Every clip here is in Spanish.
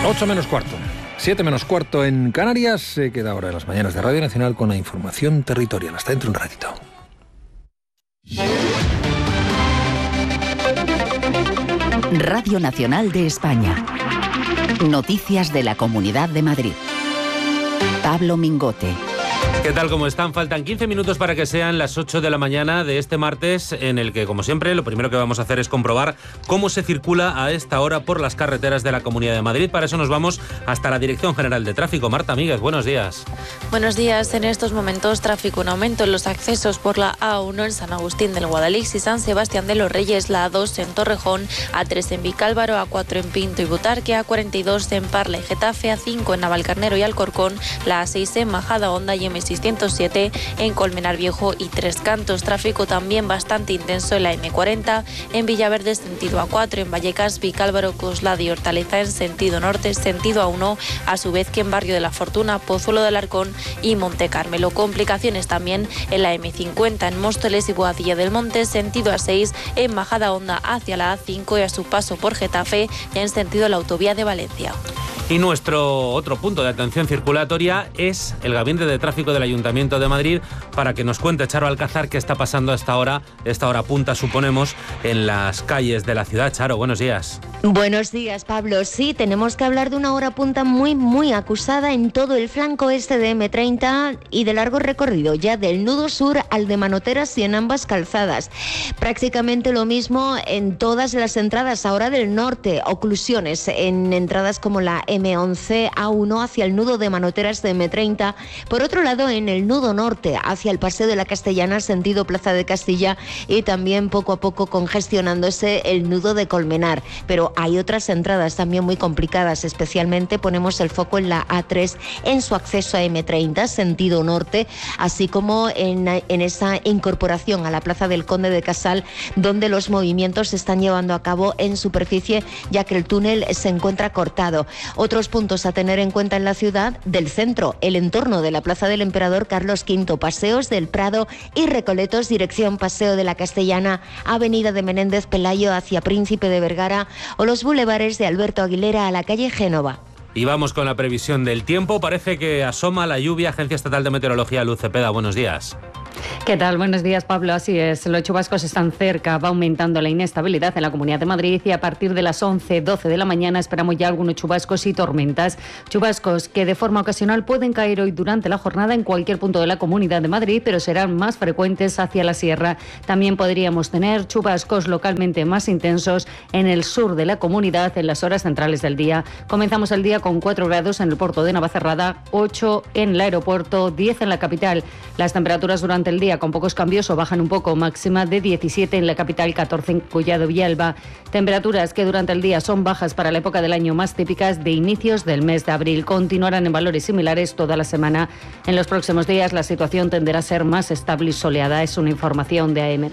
8 menos cuarto. 7 menos cuarto en Canarias. Se queda ahora en las mañanas de Radio Nacional con la información territorial. Hasta dentro un ratito. Radio Nacional de España. Noticias de la Comunidad de Madrid. Pablo Mingote. ¿Qué tal? ¿Cómo están? Faltan 15 minutos para que sean las 8 de la mañana de este martes, en el que, como siempre, lo primero que vamos a hacer es comprobar cómo se circula a esta hora por las carreteras de la Comunidad de Madrid. Para eso nos vamos hasta la Dirección General de Tráfico. Marta Míguez, buenos días. Buenos días. En estos momentos, tráfico en aumento en los accesos por la A1 en San Agustín del Guadalix y San Sebastián de los Reyes, la A2 en Torrejón, A3 en Vicálvaro, A4 en Pinto y Butarque, A42 en Parla y Getafe, A5 en Navalcarnero y Alcorcón, la A6 en Majadahonda y M607 en Colmenar Viejo y Tres Cantos. Tráfico también bastante intenso en la M40 en Villaverde sentido A4, en Vallecas, Vicálvaro, Coslada y Hortaleza en sentido norte, sentido A1, a su vez que en Barrio de la Fortuna, Pozuelo del Arcón y Monte Carmelo. Complicaciones también en la M50 en Móstoles y Boadilla del Monte, sentido A6 en Majadahonda hacia la A5 y a su paso por Getafe ya en sentido la autovía de Valencia. Y nuestro otro punto de atención circulatoria es el Gabinete de Tráfico del Ayuntamiento de Madrid, para que nos cuente Charo Alcázar qué está pasando a esta hora punta, suponemos, en las calles de la ciudad. Charo, buenos días. Buenos días, Pablo. Sí, tenemos que hablar de una hora punta muy acusada en todo el flanco este de M30 y de largo recorrido, ya del nudo sur al de Manoteras y en ambas calzadas. Prácticamente lo mismo en todas las entradas ahora del norte, oclusiones en entradas como la M11 A1 hacia el nudo de Manoteras de M30. Por otro lado, en el nudo norte hacia el Paseo de la Castellana, sentido Plaza de Castilla, y también poco a poco congestionándose el nudo de Colmenar. Pero hay otras entradas también muy complicadas, especialmente ponemos el foco en la A3 en su acceso a M30, sentido norte, así como en esa incorporación a la Plaza del Conde de Casal, donde los movimientos se están llevando a cabo en superficie, ya que el túnel se encuentra cortado. Otros puntos a tener en cuenta en la ciudad del centro, el entorno de la Plaza del Emperador Carlos V, Paseos del Prado y Recoletos, dirección Paseo de la Castellana, Avenida de Menéndez Pelayo hacia Príncipe de Vergara o los bulevares de Alberto Aguilera a la calle Génova. Y vamos con la previsión del tiempo. Parece que asoma la lluvia. Agencia Estatal de Meteorología, Luz Cepeda, buenos días. ¿Qué tal? Buenos días, Pablo. Así es, los chubascos están cerca, va aumentando la inestabilidad en la Comunidad de Madrid y a partir de las 11-12 de la mañana esperamos ya algunos chubascos y tormentas. Chubascos que de forma ocasional pueden caer hoy durante la jornada en cualquier punto de la Comunidad de Madrid, pero serán más frecuentes hacia la sierra. También podríamos tener chubascos localmente más intensos en el sur de la comunidad en las horas centrales del día. Comenzamos el día con 4 grados en el puerto de Navacerrada, 8 en el aeropuerto, 10 en la capital. Las temperaturas durante el día con pocos cambios o bajan un poco, máxima de 17 en la capital, 14 en Collado Villalba. Temperaturas que durante el día son bajas para la época del año, más típicas de inicios del mes de abril. Continuarán en valores similares toda la semana. En los próximos días la situación tenderá a ser más estable y soleada. Es una información de AEMET.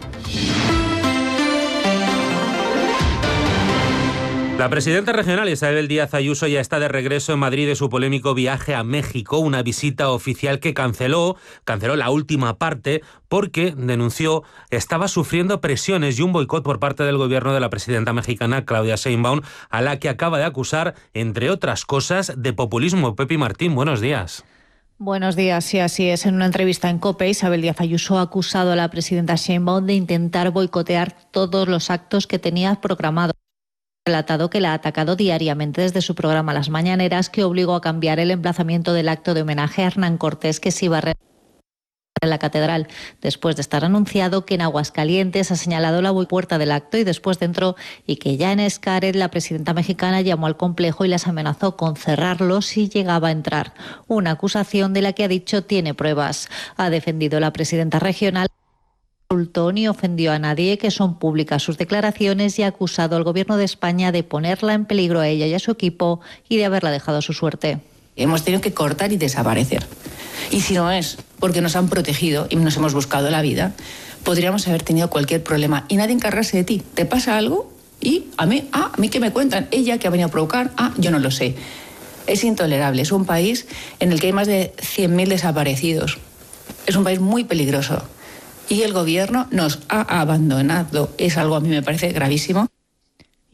La presidenta regional Isabel Díaz Ayuso ya está de regreso en Madrid de su polémico viaje a México, una visita oficial que canceló la última parte porque, denunció, estaba sufriendo presiones y un boicot por parte del gobierno de la presidenta mexicana Claudia Sheinbaum, a la que acaba de acusar, entre otras cosas, de populismo. Pepi Martín, buenos días. Buenos días, sí, así es. En una entrevista en COPE, Isabel Díaz Ayuso ha acusado a la presidenta Sheinbaum de intentar boicotear todos los actos que tenía programados. Relatado que la ha atacado diariamente desde su programa Las Mañaneras, que obligó a cambiar el emplazamiento del acto de homenaje a Hernán Cortés que se iba a realizar en la catedral, después de estar anunciado que en Aguascalientes ha señalado la puerta del acto y después dentro, y que ya en Xcaret la presidenta mexicana llamó al complejo y les amenazó con cerrarlo si llegaba a entrar. Una acusación de la que ha dicho tiene pruebas. Ha defendido la presidenta regional. Insultó ni ofendió a nadie, que son públicas sus declaraciones, y ha acusado al gobierno de España de ponerla en peligro a ella y a su equipo y de haberla dejado a su suerte. Hemos tenido que cortar y desaparecer. Y si no es porque nos han protegido y nos hemos buscado la vida, podríamos haber tenido cualquier problema y nadie encargarse de ti. ¿Te pasa algo? Y a mí ¿qué me cuentan? Ella que ha venido a provocar, yo no lo sé. Es intolerable. Es un país en el que hay más de 100.000 desaparecidos. Es un país muy peligroso. Y el gobierno nos ha abandonado. Es algo, a mí me parece gravísimo.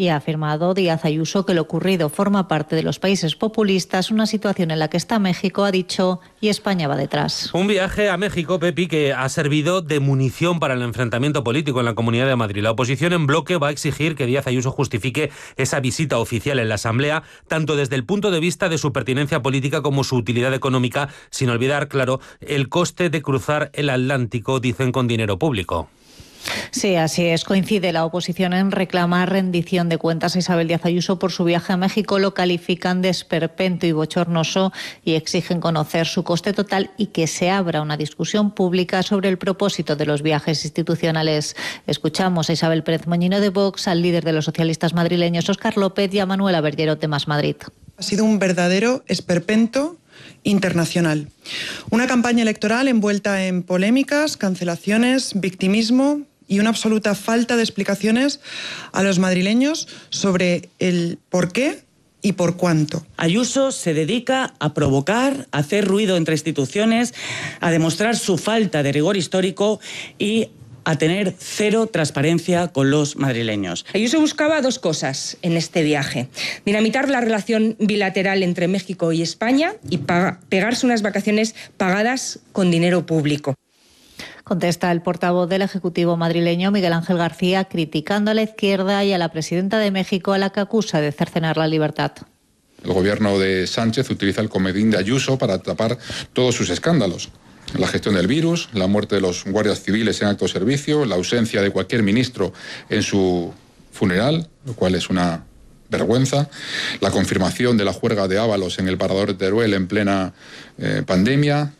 y ha afirmado Díaz Ayuso que lo ocurrido forma parte de los países populistas, una situación en la que está México, ha dicho, y España va detrás. Un viaje a México, Pepi, que ha servido de munición para el enfrentamiento político en la Comunidad de Madrid. La oposición en bloque va a exigir que Díaz Ayuso justifique esa visita oficial en la Asamblea, tanto desde el punto de vista de su pertinencia política como su utilidad económica, sin olvidar, claro, el coste de cruzar el Atlántico, dicen, con dinero público. Sí, así es. Coincide la oposición en reclamar rendición de cuentas a Isabel Díaz Ayuso por su viaje a México. Lo califican de esperpento y bochornoso y exigen conocer su coste total y que se abra una discusión pública sobre el propósito de los viajes institucionales. Escuchamos a Isabel Pérez Moñino de Vox, al líder de los socialistas madrileños Óscar López y a Manuela Berllero de Más Madrid. Ha sido un verdadero esperpento internacional. Una campaña electoral envuelta en polémicas, cancelaciones, victimismo y una absoluta falta de explicaciones a los madrileños sobre el por qué y por cuánto. Ayuso se dedica a provocar, a hacer ruido entre instituciones, a demostrar su falta de rigor histórico y a tener cero transparencia con los madrileños. Ayuso buscaba dos cosas en este viaje: dinamitar la relación bilateral entre México y España y pegarse unas vacaciones pagadas con dinero público. Contesta el portavoz del Ejecutivo madrileño, Miguel Ángel García, criticando a la izquierda y a la presidenta de México, a la que acusa de cercenar la libertad. El gobierno de Sánchez utiliza el comodín de Ayuso para tapar todos sus escándalos. La gestión del virus, la muerte de los guardias civiles en acto de servicio, la ausencia de cualquier ministro en su funeral, lo cual es una vergüenza, la confirmación de la juerga de Ábalos en el Parador de Teruel en plena pandemia.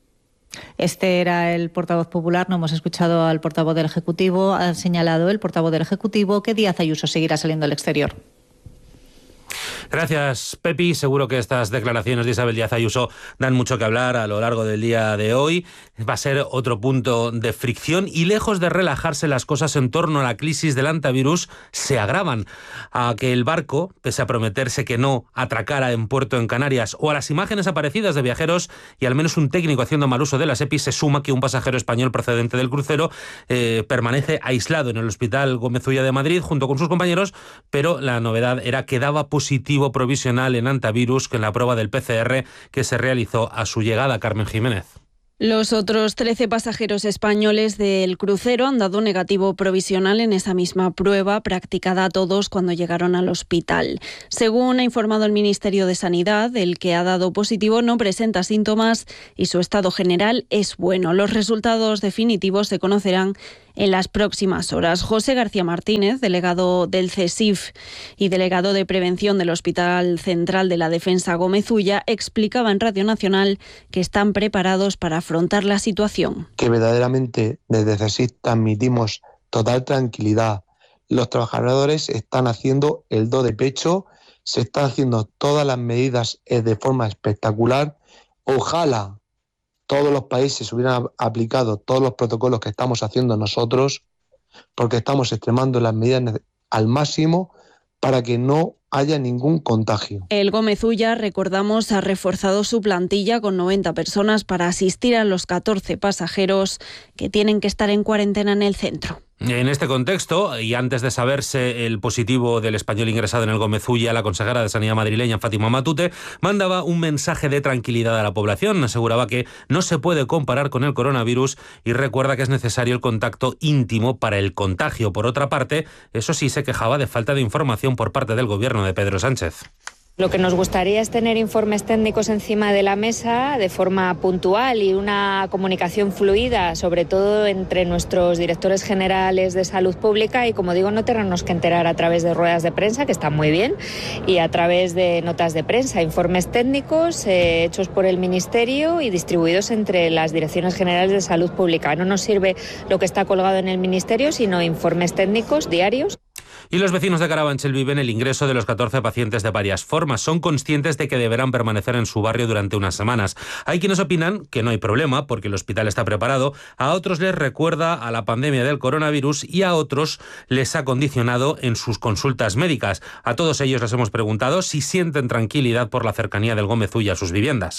Este era el portavoz popular, no hemos escuchado al portavoz del Ejecutivo. Ha señalado el portavoz del Ejecutivo que Díaz Ayuso seguirá saliendo al exterior. Gracias, Pepi. Seguro que estas declaraciones de Isabel Díaz Ayuso dan mucho que hablar a lo largo del día de hoy. Va a ser otro punto de fricción y, lejos de relajarse las cosas en torno a la crisis del antivirus, se agravan. A que el barco, pese a prometerse que no atracara en puerto en Canarias, o a las imágenes aparecidas de viajeros y al menos un técnico haciendo mal uso de las EPI, se suma que un pasajero español procedente del crucero permanece aislado en el Hospital Gómez Ulla de Madrid junto con sus compañeros, pero la novedad era que daba positivo provisional en antivirus que en la prueba del PCR que se realizó a su llegada. Carmen Jiménez. Los otros 13 pasajeros españoles del crucero han dado negativo provisional en esa misma prueba, practicada a todos cuando llegaron al hospital. Según ha informado el Ministerio de Sanidad, el que ha dado positivo no presenta síntomas y su estado general es bueno. Los resultados definitivos se conocerán en las próximas horas. José García Martínez, delegado del CESIF y delegado de prevención del Hospital Central de la Defensa Gómez Ulla, explicaba en Radio Nacional que están preparados para afrontar la situación. Que verdaderamente desde CESIF transmitimos total tranquilidad. Los trabajadores están haciendo el do de pecho, se están haciendo todas las medidas de forma espectacular. Ojalá todos los países hubieran aplicado todos los protocolos que estamos haciendo nosotros, porque estamos extremando las medidas al máximo para que no haya ningún contagio. El Gómez Ulla, recordamos, ha reforzado su plantilla con 90 personas para asistir a los 14 pasajeros que tienen que estar en cuarentena en el centro. En este contexto, y antes de saberse el positivo del español ingresado en el Gómez Ulla, la consejera de Sanidad madrileña, Fátima Matute, mandaba un mensaje de tranquilidad a la población. Aseguraba que no se puede comparar con el coronavirus y recuerda que es necesario el contacto íntimo para el contagio. Por otra parte, eso sí, se quejaba de falta de información por parte del gobierno de Pedro Sánchez. Lo que nos gustaría es tener informes técnicos encima de la mesa de forma puntual y una comunicación fluida, sobre todo entre nuestros directores generales de salud pública y, como digo, no tenernos que enterar a través de ruedas de prensa, que están muy bien, y a través de notas de prensa, informes técnicos hechos por el Ministerio y distribuidos entre las direcciones generales de salud pública. No nos sirve lo que está colgado en el Ministerio, sino informes técnicos diarios. Y los vecinos de Carabanchel viven el ingreso de los 14 pacientes de varias formas. Son conscientes de que deberán permanecer en su barrio durante unas semanas. Hay quienes opinan que no hay problema porque el hospital está preparado. A otros les recuerda a la pandemia del coronavirus y a otros les ha condicionado en sus consultas médicas. A todos ellos les hemos preguntado si sienten tranquilidad por la cercanía del Gómez Ulla a sus viviendas.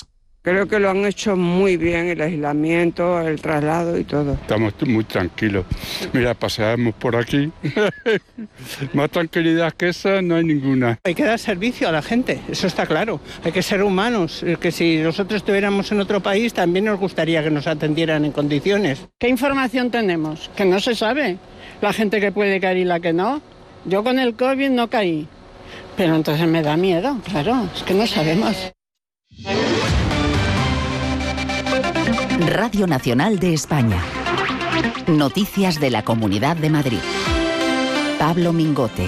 Creo que lo han hecho muy bien, el aislamiento, el traslado y todo. Estamos muy tranquilos. Mira, paseamos por aquí. Más tranquilidad que esa no hay ninguna. Hay que dar servicio a la gente, eso está claro. Hay que ser humanos, que si nosotros estuviéramos en otro país también nos gustaría que nos atendieran en condiciones. ¿Qué información tenemos? Que no se sabe. La gente que puede caer y la que no. Yo con el COVID no caí, pero entonces me da miedo, claro, es que no sabemos. Radio Nacional de España. Noticias de la Comunidad de Madrid. Pablo Mingote.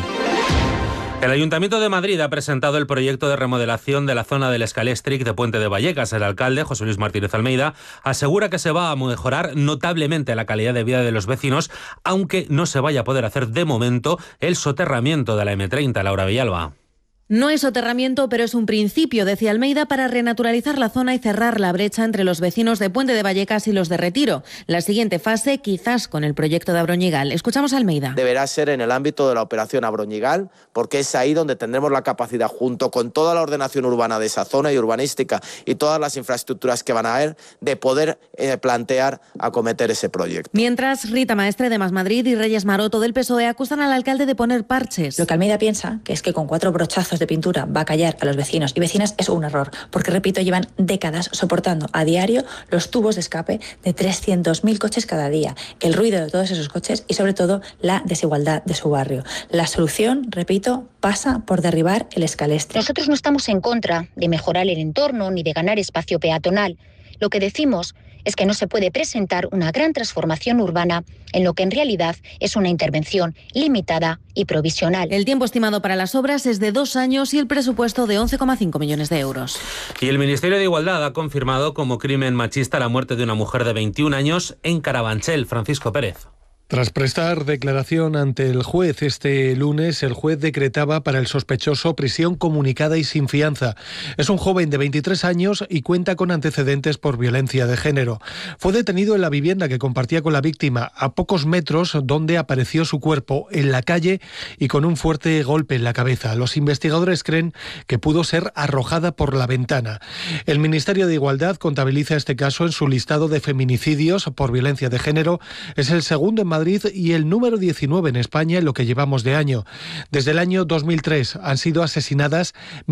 El Ayuntamiento de Madrid ha presentado el proyecto de remodelación de la zona del Scalextric de Puente de Vallecas. El alcalde, José Luis Martínez Almeida, asegura que se va a mejorar notablemente la calidad de vida de los vecinos, aunque no se vaya a poder hacer de momento el soterramiento de la M30. Laura Villalba. No es soterramiento, pero es un principio, decía Almeida, para renaturalizar la zona y cerrar la brecha entre los vecinos de Puente de Vallecas y los de Retiro. La siguiente fase, quizás con el proyecto de Abroñigal. Escuchamos a Almeida. Deberá ser en el ámbito de la operación Abroñigal, porque es ahí donde tendremos la capacidad, junto con toda la ordenación urbana de esa zona y urbanística y todas las infraestructuras que van a haber, de poder plantear acometer ese proyecto. Mientras, Rita Maestre de Más Madrid y Reyes Maroto del PSOE acusan al alcalde de poner parches. Lo que Almeida piensa, que es que con 4 brochazos de pintura va a callar a los vecinos y vecinas, es un error, porque, repito, llevan décadas soportando a diario los tubos de escape de 300.000 coches cada día, el ruido de todos esos coches y, sobre todo, la desigualdad de su barrio. La solución, repito, pasa por derribar el Scalextric. Nosotros no estamos en contra de mejorar el entorno ni de ganar espacio peatonal. Lo que decimos es que no se puede presentar una gran transformación urbana en lo que en realidad es una intervención limitada y provisional. El tiempo estimado para las obras es de 2 años y el presupuesto de 11,5 millones de euros. Y el Ministerio de Igualdad ha confirmado como crimen machista la muerte de una mujer de 21 años en Carabanchel. Francisco Pérez. Tras prestar declaración ante el juez este lunes, el juez decretaba para el sospechoso prisión comunicada y sin fianza. Es un joven de 23 años y cuenta con antecedentes por violencia de género. Fue detenido en la vivienda que compartía con la víctima, a pocos metros donde apareció su cuerpo, en la calle y con un fuerte golpe en la cabeza. Los investigadores creen que pudo ser arrojada por la ventana. El Ministerio de Igualdad contabiliza este caso en su listado de feminicidios por violencia de género. Es el segundo en Madrid y el número 19 en España en lo que llevamos de año. Desde el año 2003 han sido asesinadas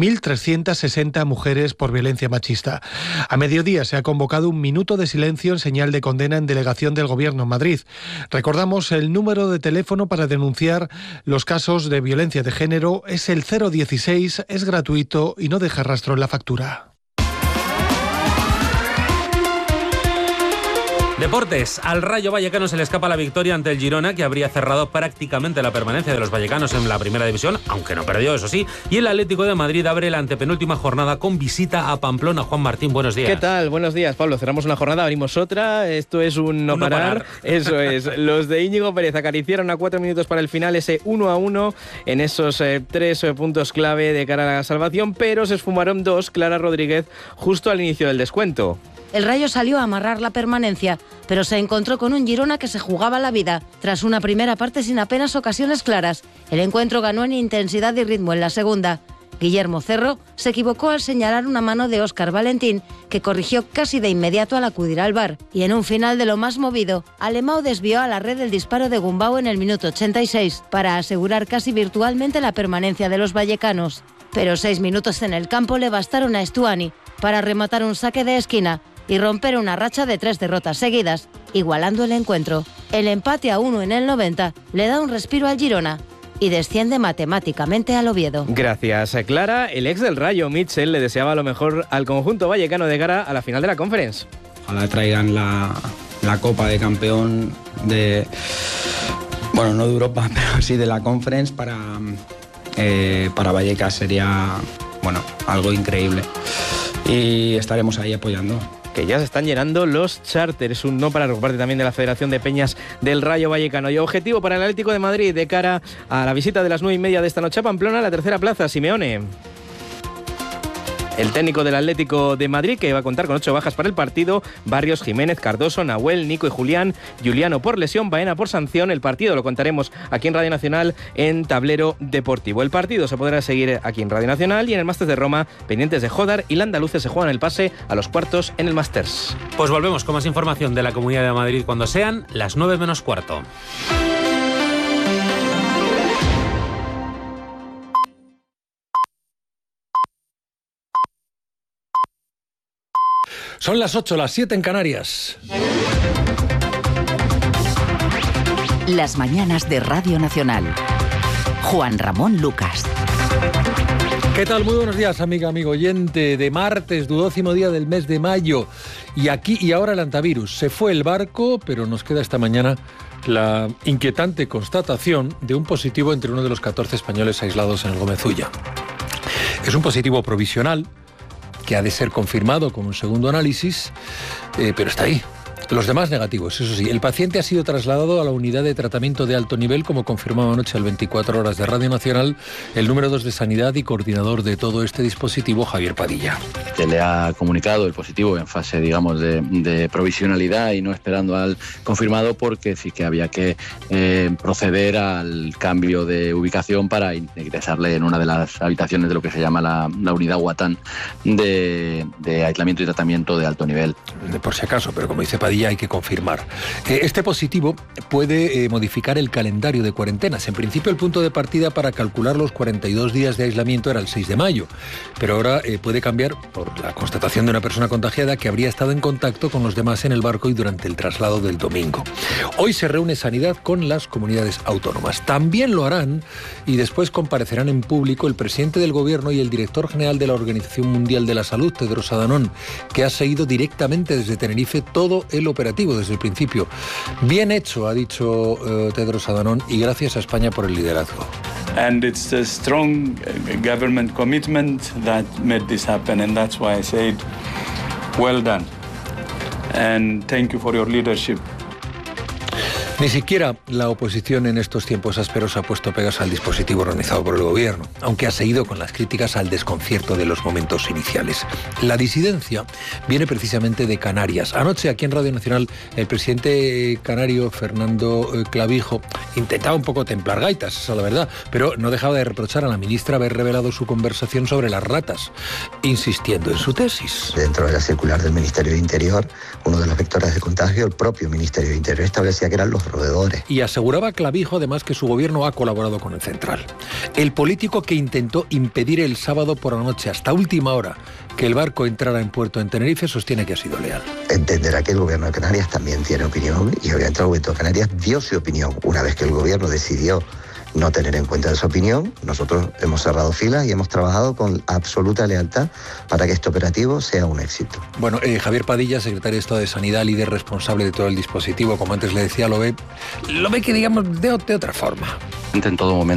1.360 mujeres por violencia machista. A mediodía se ha convocado un minuto de silencio en señal de condena en delegación del Gobierno en Madrid. Recordamos el número de teléfono para denunciar los casos de violencia de género. Es el 016, es gratuito y no deja rastro en la factura. Deportes. Al Rayo Vallecano se le escapa la victoria ante el Girona, que habría cerrado prácticamente la permanencia de los vallecanos en la primera división, aunque no perdió, eso sí. Y el Atlético de Madrid abre la antepenúltima jornada con visita a Pamplona. Juan Martín, buenos días. ¿Qué tal? Buenos días, Pablo. Cerramos una jornada, abrimos otra. Esto es un no parar. Eso es. Los de Íñigo Pérez acariciaron a 4 minutos para el final ese 1-1 en esos 3 puntos clave de cara a la salvación, pero se esfumaron 2, Clara Rodríguez, justo al inicio del descuento. El Rayo salió a amarrar la permanencia, pero se encontró con un Girona que se jugaba la vida. Tras una primera parte sin apenas ocasiones claras, el encuentro ganó en intensidad y ritmo en la segunda. Guillermo Cerro se equivocó al señalar una mano de Óscar Valentín, que corrigió casi de inmediato al acudir al VAR. Y en un final de lo más movido, Alemão desvió a la red el disparo de Gumbau en el minuto 86, para asegurar casi virtualmente la permanencia de los vallecanos. Pero 6 minutos en el campo le bastaron a Stuani para rematar un saque de esquina y romper una racha de 3 derrotas seguidas, igualando el encuentro. El empate a 1 en el 90 le da un respiro al Girona y desciende matemáticamente al Oviedo. Gracias, Clara. El ex del Rayo, Mitchell, le deseaba lo mejor al conjunto vallecano de cara a la final de la Conference. Ojalá traigan la Copa de Campeón de... Bueno, no de Europa, pero sí de la Conference para Vallecas. Sería, bueno, algo increíble. Y estaremos ahí apoyando. Que ya se están llenando los charters, un no para parte también de la Federación de Peñas del Rayo Vallecano. Y objetivo para el Atlético de Madrid de cara a la visita de las 9:30 de esta noche a Pamplona, la tercera plaza, Simeone. El técnico del Atlético de Madrid, que va a contar con 8 bajas para el partido: Barrios, Jiménez, Cardoso, Nahuel, Nico y Julián, Juliano por lesión, Baena por sanción. El partido lo contaremos aquí en Radio Nacional en Tablero Deportivo. El partido se podrá seguir aquí en Radio Nacional y en el Masters de Roma, pendientes de Jodar y la andaluces se juegan el pase a los cuartos en el Masters. Pues volvemos con más información de la Comunidad de Madrid cuando sean las 9 menos cuarto. Son las 8, las 7 en Canarias. Las mañanas de Radio Nacional. Juan Ramón Lucas. ¿Qué tal? Muy buenos días, amiga, amigo oyente. De martes, 12º día del mes de mayo. Y aquí y ahora el antivirus. Se fue el barco, pero nos queda esta mañana la inquietante constatación de un positivo entre uno de los 14 españoles aislados en el Gómez Ulla. Es un positivo provisional que ha de ser confirmado con un segundo análisis, pero está ahí. Los demás negativos, eso sí. El paciente ha sido trasladado a la unidad de tratamiento de alto nivel, como confirmaba anoche al 24 horas de Radio Nacional el número 2 de Sanidad y coordinador de todo este dispositivo, Javier Padilla. Se le ha comunicado el positivo en fase, digamos, de provisionalidad y no esperando al confirmado, porque sí que había que proceder al cambio de ubicación para ingresarle en una de las habitaciones de lo que se llama la unidad Guatán de aislamiento y tratamiento de alto nivel. Por si acaso, pero como dice Padilla, hay que confirmar. Este positivo puede modificar el calendario de cuarentenas. En principio, el punto de partida para calcular los 42 días de aislamiento era el 6 de mayo, pero ahora puede cambiar por la constatación de una persona contagiada que habría estado en contacto con los demás en el barco y durante el traslado del domingo. Hoy se reúne Sanidad con las comunidades autónomas. También lo harán y después comparecerán en público el presidente del Gobierno y el director general de la Organización Mundial de la Salud, Tedros Adhanom, que ha seguido directamente desde Tenerife todo el operativo desde el principio. Bien hecho, ha dicho Tedros Adhanom, y gracias a España por el liderazgo. And it's a strong government commitment that made this happen, and that's why I said, well done, and thank you for your leadership. Ni siquiera la oposición en estos tiempos ásperos ha puesto pegas al dispositivo organizado por el Gobierno, aunque ha seguido con las críticas al desconcierto de los momentos iniciales. La disidencia viene precisamente de Canarias. Anoche, aquí en Radio Nacional, el presidente canario, Fernando Clavijo, intentaba un poco templar gaitas, esa es la verdad, pero no dejaba de reprochar a la ministra haber revelado su conversación sobre las ratas, insistiendo en su tesis. Dentro de la circular del Ministerio de Interior, uno de los vectores de contagio, el propio Ministerio de Interior establecía que eran los roedores. Y aseguraba Clavijo además que su gobierno ha colaborado con el Central. El político que intentó impedir el sábado por la noche hasta última hora que el barco entrara en puerto en Tenerife sostiene que ha sido leal. Entenderá que el gobierno de Canarias también tiene opinión y obviamente el gobierno de Canarias dio su opinión. Una vez que el gobierno decidió no tener en cuenta esa opinión, nosotros hemos cerrado filas y hemos trabajado con absoluta lealtad para que este operativo sea un éxito. Bueno, Javier Padilla, secretario de Estado de Sanidad, líder responsable de todo el dispositivo, como antes le decía, lo ve que digamos de otra forma. En todo momento